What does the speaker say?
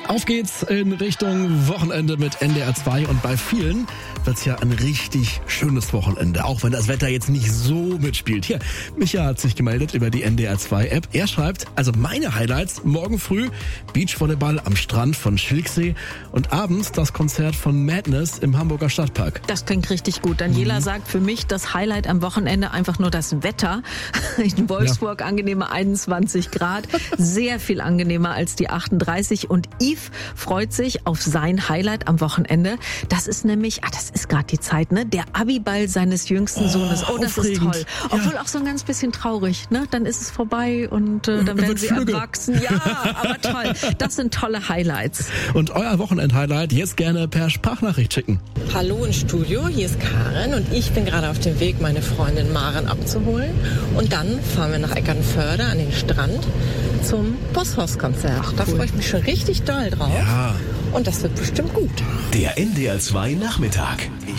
Auf geht's in Richtung Wochenende mit NDR 2 und bei vielen wird's ja ein richtig schönes Wochenende, auch wenn das Wetter jetzt nicht so mitspielt. Hier, Micha hat sich gemeldet über die NDR 2 App. Er schreibt, also meine Highlights, morgen früh Beachvolleyball am Strand von Schilksee und abends das Konzert von Madness im Hamburger Stadtpark. Das klingt richtig gut. Daniela sagt für mich das Highlight am Wochenende einfach nur das Wetter. In Wolfsburg angenehme 21 Grad, sehr viel angenehmer als die 38 und Yves freut sich auf sein Highlight am Wochenende. Das ist nämlich, das ist gerade die Zeit, ne? Der Abiball seines jüngsten Sohnes. Oh, das aufregend. ist toll. Obwohl auch so ein ganz bisschen traurig, ne? Dann ist es vorbei und dann werden sie erwachsen. Ja, aber toll. Das sind tolle Highlights. Und euer Wochenend-Highlight jetzt gerne per Sprachnachricht schicken. Hallo ins Studio, hier ist Karen und ich bin gerade auf dem Weg, meine Freundin Maren abzuholen. Und dann fahren wir nach Eckernförde an den Strand zum Bosshaus-Konzert. Da freue ich mich schon richtig doll drauf. Ja. Und das wird bestimmt gut. Der NDR 2 Nachmittag.